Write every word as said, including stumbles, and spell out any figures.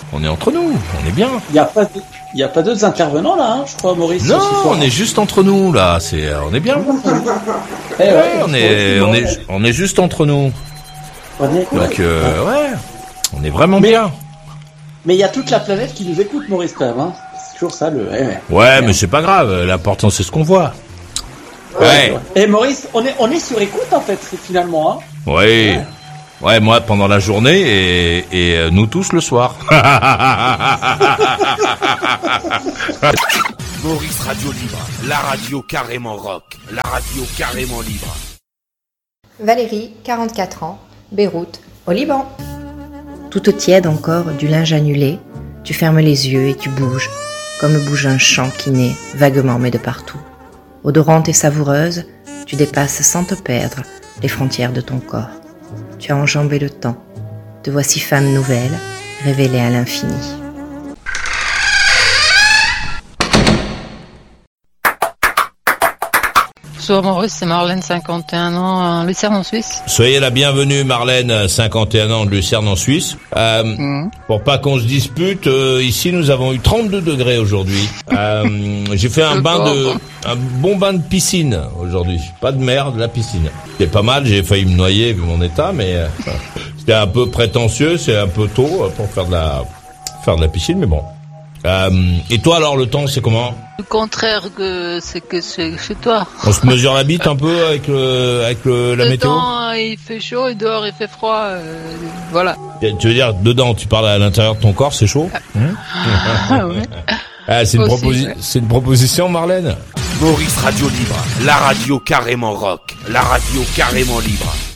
On est entre nous, on est bien. Il y a pas, de, il y a pas d'autres intervenants là, hein, je crois, Maurice. Non, on est juste entre nous là. C'est, on est bien. Eh ouais, ouais, on est, on est, on est juste entre nous. On est, Donc euh, ouais, on est vraiment mais, bien. Mais il y a toute la planète qui nous écoute, Maurice, quand même. Hein. C'est toujours ça le. Eh ouais, ouais mais c'est pas grave. L'important c'est ce qu'on voit. Ouais. ouais. Et Maurice, on est, on est sur écoute en fait, finalement. Hein. Oui. Ouais. Ouais, moi pendant la journée et, et nous tous le soir. Maurice Radio Libre, la radio carrément rock, la radio carrément libre. Valérie, quarante-quatre ans, Beyrouth, au Liban. Toute tiède encore, du linge annulé, tu fermes les yeux et tu bouges, comme bouge un chant qui naît vaguement mais de partout. Odorante et savoureuse, tu dépasses sans te perdre les frontières de ton corps. Tu as enjambé le temps. Te voici femme nouvelle, révélée à l'infini. Bonjour Maurice, c'est Marlène, cinquante et un ans, Lucerne en Suisse. Soyez la bienvenue Marlène, cinquante et un ans de Lucerne en Suisse. Euh, mmh. Pour pas qu'on se dispute, euh, ici nous avons eu trente-deux degrés aujourd'hui. Euh, j'ai fait un bain de, un bon bain de piscine aujourd'hui. Pas de mer, de la piscine. C'était pas mal, j'ai failli me noyer vu mon état, mais euh, c'était un peu prétentieux, c'est un peu tôt pour faire de la, faire de la piscine, mais bon. Euh, et toi alors, le temps c'est comment? Le contraire que c'est que c'est chez toi. On se mesure la bite un peu avec le, avec le, la dedans, météo. Dedans il fait chaud et dehors il fait froid, euh, voilà. Tu veux dire dedans, tu parles à l'intérieur de ton corps, c'est chaud? Mmh. Ah, ouais. Ah, c'est une, Aussi, proposi- ouais. c'est une proposition, Marlène. Maurice Radio Libre, la radio carrément rock, la radio carrément libre.